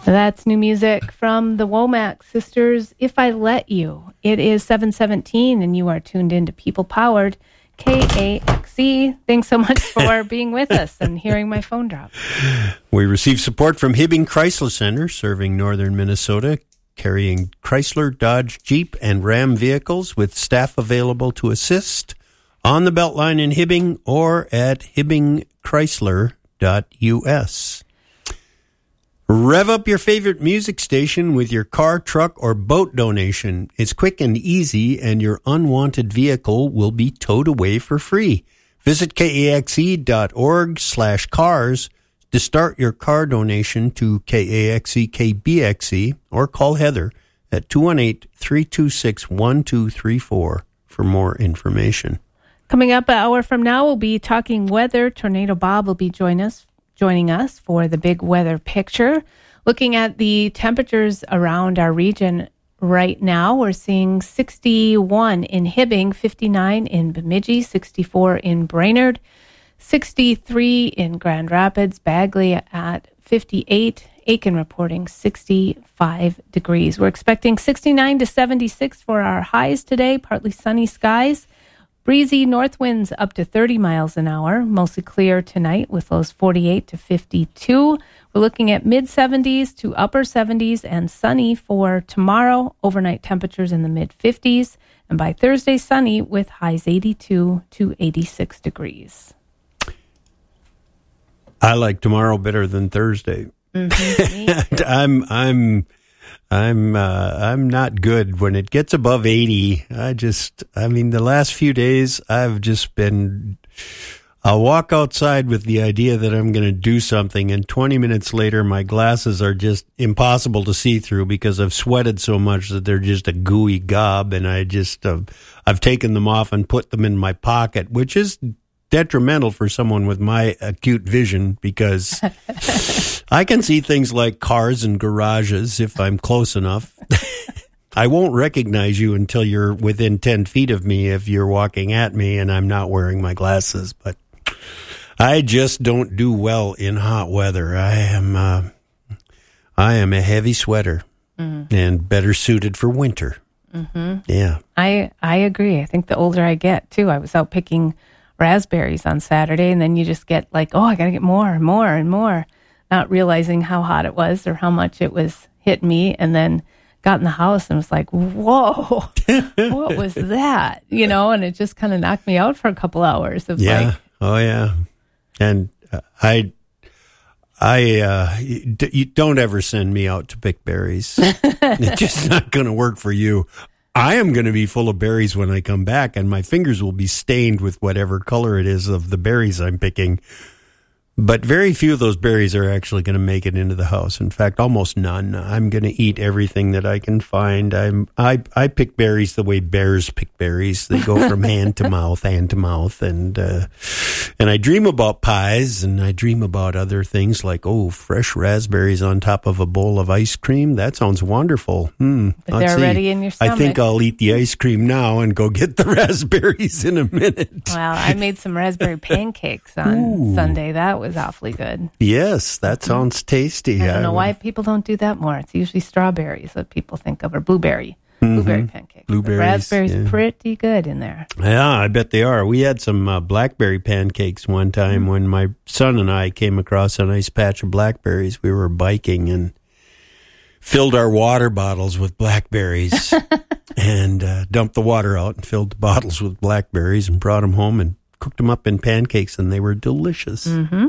That's new music from the Womack Sisters, If I Let You. It is 7:17, and you are tuned into People-Powered KAXE. Thanks so much for being with us and hearing my phone drop. We receive support from Hibbing Chrysler Center, serving northern Minnesota, carrying Chrysler, Dodge, Jeep, and Ram vehicles with staff available to assist on the Beltline in Hibbing or at hibbingchrysler.us. Rev up your favorite music station with your car, truck, or boat donation. It's quick and easy, and your unwanted vehicle will be towed away for free. Visit kaxe.org/cars to start your car donation to KAXE KBXE, or call Heather at 218-326-1234 for more information. Coming up an hour from now, we'll be talking weather. Tornado Bob will be joining us for the big weather picture. Looking at the temperatures around our region right now, we're seeing 61 in Hibbing, 59 in Bemidji, 64 in Brainerd, 63 in Grand Rapids, Bagley at 58, Aiken reporting 65 degrees. We're expecting 69 to 76 for our highs today, partly sunny skies. Breezy north winds up to 30 miles an hour, mostly clear tonight with lows 48 to 52. We're looking at mid-70s to upper 70s and sunny for tomorrow. Overnight temperatures in the mid-50s. And by Thursday, sunny with highs 82 to 86 degrees. I like tomorrow better than Thursday. Mm-hmm. I'm not good when it gets above 80. The last few days I'll walk outside with the idea that I'm going to do something, and 20 minutes later my glasses are just impossible to see through because I've sweated so much that they're just a gooey gob, and I've taken them off and put them in my pocket, which is detrimental for someone with my acute vision because I can see things like cars and garages if I'm close enough. I won't recognize you until you're within 10 feet of me if you're walking at me and I'm not wearing my glasses. But I just don't do well in hot weather. I am a heavy sweater and better suited for winter. Mm-hmm. Yeah. I agree. I think the older I get, too. I was out picking raspberries on Saturday, and then you just get like, I got to get more and more and more, not realizing how hot it was or how much it was hitting me, and then got in the house and was like, whoa, what was that? And it just kind of knocked me out for a couple hours of And you don't ever send me out to pick berries. It's just not going to work for you. I am going to be full of berries when I come back, and my fingers will be stained with whatever color it is of the berries I'm picking. But very few of those berries are actually going to make it into the house. In fact, almost none. I'm going to eat everything that I can find. I pick berries the way bears pick berries. They go from hand to mouth, and I dream about pies, and I dream about other things like, fresh raspberries on top of a bowl of ice cream. That sounds wonderful. But they're already in your stomach. I think I'll eat the ice cream now and go get the raspberries in a minute. Well, I made some raspberry pancakes on Sunday. That was awfully good. Yes, that sounds tasty. I don't know why people don't do that more. It's usually strawberries that people think of, or blueberry pancakes. Blueberries, raspberries, pretty good in there. Yeah, I bet they are. We had some blackberry pancakes one time when my son and I came across a nice patch of blackberries. We were biking and filled our water bottles with blackberries and dumped the water out and filled the bottles with blackberries and brought them home and cooked them up in pancakes, and they were delicious. Mm-hmm.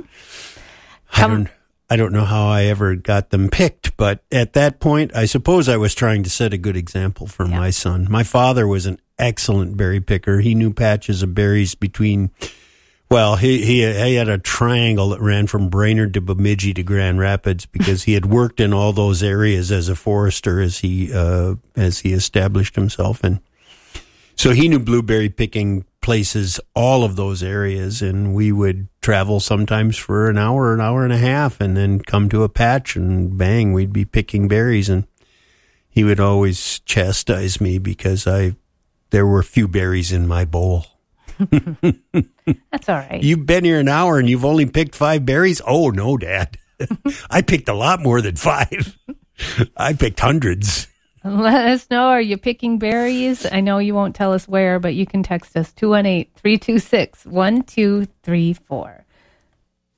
I don't know how I ever got them picked, but at that point, I suppose I was trying to set a good example for my son. My father was an excellent berry picker. He knew patches of berries between, he had a triangle that ran from Brainerd to Bemidji to Grand Rapids because he had worked in all those areas as a forester as he established himself. And so he knew blueberry picking places, all of those areas, and we would travel sometimes for an hour and a half, and then come to a patch, and bang, we'd be picking berries, and he would always chastise me because there were few berries in my bowl. That's all right. You've been here an hour and you've only picked 5 berries? Oh, no, Dad. I picked a lot more than 5. I picked hundreds. Let us know. Are you picking berries? I know you won't tell us where, but you can text us 218-326-1234.